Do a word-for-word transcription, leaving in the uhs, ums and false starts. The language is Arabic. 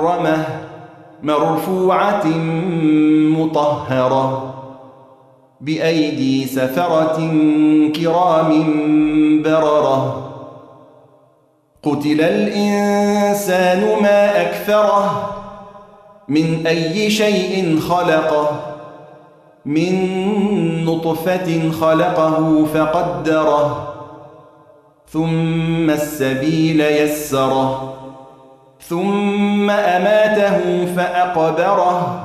مكرمة مرفوعة مطهرة بأيدي سفرة كرام بررة قتل الإنسان ما أكفره من أي شيء خلقه من نطفة خلقه فقدره ثم السبيل يسره ثم أماته فأقبره